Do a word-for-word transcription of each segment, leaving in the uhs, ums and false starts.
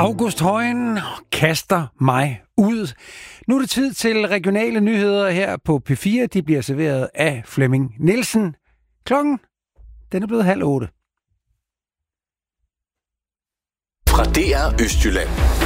August Højen kaster mig ud. Nu er det tid til regionale nyheder her på P fire. De bliver serveret af Flemming Nielsen. Klokken, den er blevet halv otte. Fra D R Østjylland.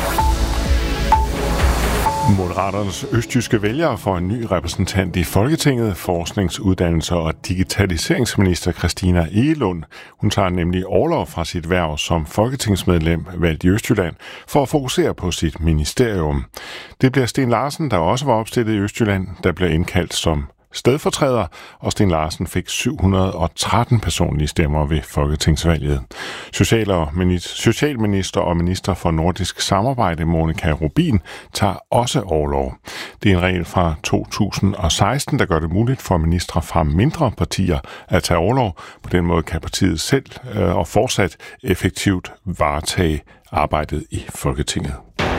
Moderaternes østjyske vælgere får en ny repræsentant i Folketinget, forsknings-, uddannelser- og digitaliseringsminister Christina Egelund. Hun tager nemlig orlov fra sit hverv som folketingsmedlem valgt i Østjylland for at fokusere på sit ministerium. Det bliver Sten Larsen, der også var opstillet i Østjylland, der bliver indkaldt som stedfortræder, og Sten Larsen fik syv hundrede og tretten personlige stemmer ved folketingsvalget. Social- og Socialminister og minister for nordisk samarbejde, Monika Rubin, tager også orlov. Det er en regel fra to tusind og seksten, der gør det muligt for ministre fra mindre partier at tage orlov. På den måde kan partiet selv øh, og fortsat effektivt varetage arbejdet i Folketinget.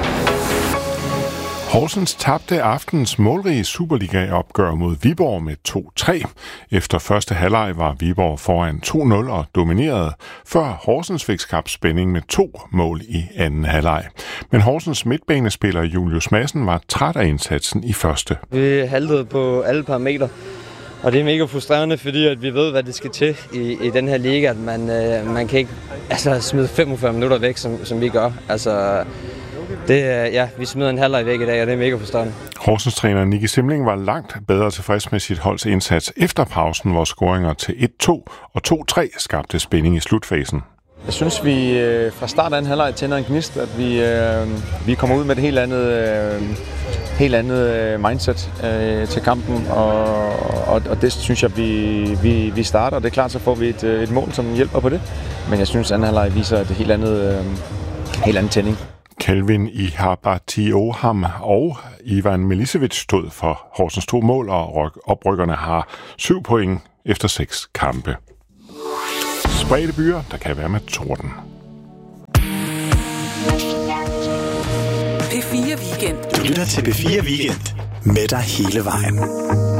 Horsens tabte aftens målrige Superliga-opgør mod Viborg med to tre. Efter første halvleg var Viborg foran to nul og dominerede, før Horsens fik skabt spænding med to mål i anden halvleg. Men Horsens midtbanespiller Julius Madsen var træt af indsatsen i første. Vi haltede på alle parametre, og det er mega frustrerende, fordi at vi ved, hvad det skal til i, i den her liga. At man, øh, man kan ikke altså, smide femogfyrre minutter væk, som, som vi gør. Altså... Det, ja, vi smider en halvleg væk i dag, og det er mega frustrerende. Horsens træner Nicky Simling var langt bedre tilfreds med sit holds indsats efter pausen, hvor scoringer til et to og to tre skabte spænding i slutfasen. Jeg synes, vi fra start af en halvleg tænder en gnist, at vi, vi kommer ud med et helt andet, helt andet mindset til kampen, og, og, og det synes jeg, vi, vi, vi starter. Det er klart, så får vi et, et mål, som hjælper på det. Men jeg synes, at anden halvleg viser et helt andet, helt andet tænding. Kelvin Ihabatioham og Ivan Milicevic stod for Horsens to mål, og oprykkerne har syv point efter seks kampe. Spredte byer, der kan være med torden. P fire Weekend. Du lytter til P fire Weekend med dig hele vejen.